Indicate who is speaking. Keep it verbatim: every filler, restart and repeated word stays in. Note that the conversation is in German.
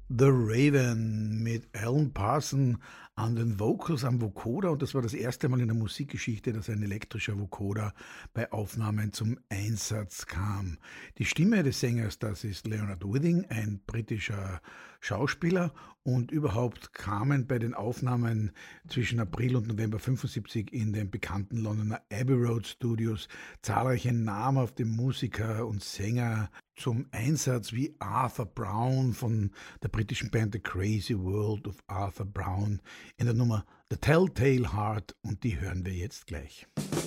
Speaker 1: The Raven mit Alan Parsons an den Vocals am Vocoder, und das war das erste Mal in der Musikgeschichte, dass ein elektrischer Vocoder bei Aufnahmen zum Einsatz kam. Die Stimme des Sängers, das ist Leonard Withing, ein britischer Schauspieler, und überhaupt kamen bei den Aufnahmen zwischen April und November fünfundsiebzig in den bekannten Londoner Abbey Road Studios zahlreiche namhafte Musiker und Sänger zum Einsatz, wie Arthur Brown von der britischen Band The Crazy World of Arthur Brown in der Nummer The Telltale Heart, und die hören wir jetzt gleich.